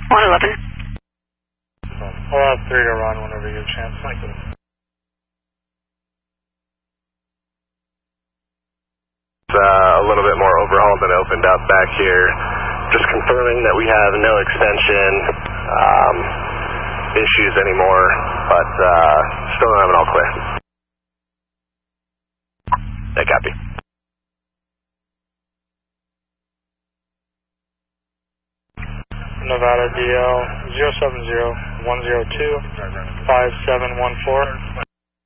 111. I'll have 3 to run whenever you get a chance. Thank you. A little bit more overhaul than opened up back here. Just confirming that we have no extension issues anymore, but still don't have it all clear. I copy. Nevada DL 070-102-5714.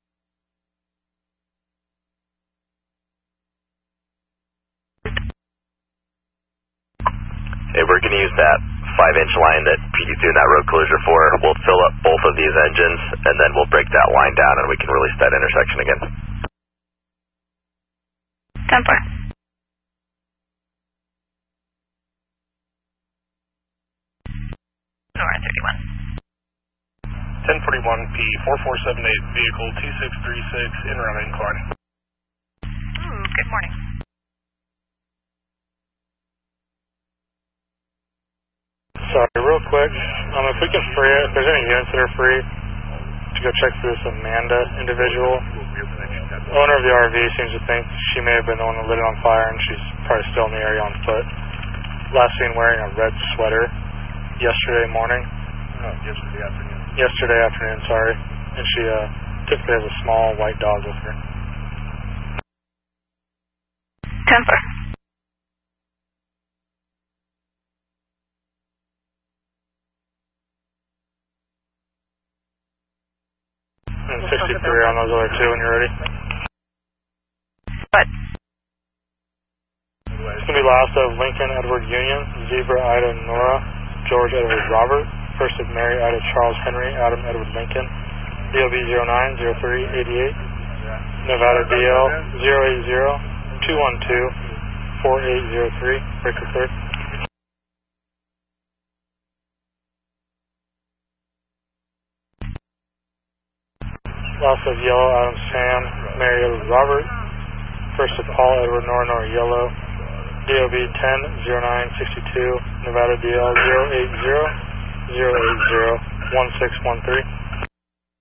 Hey, we're going to use that 5-inch line that PD doing that road closure for. We'll fill up both of these engines, and then we'll break that line down, and we can release that intersection again. 10-4. Nora 31. 1041 P 4478 vehicle 2636 in route incline. Good morning. Sorry, real quick, if we can free it, if there's any units that are free, to go check for this Amanda individual. Owner of the RV seems to think she may have been the one that lit it on fire, and she's probably still in the area on foot. Last seen wearing a red sweater yesterday morning. Yesterday afternoon, sorry. And she typically has a small white dog with her. 10-4. And 63 on those other two when you're ready. What? It's going to be last of Lincoln Edward Union, Zebra Ida Nora, George Edward Robert, First of Mary Ida Charles Henry, Adam Edward Lincoln, DLB 090388, Nevada DL 080-212-4803, breaker clear. Loss of Yellow, Adam Sam, Mary Edward Robert, First of Paul Edward Nora Nora Yellow, DOB 10-0962, Nevada DL 080-080-1613.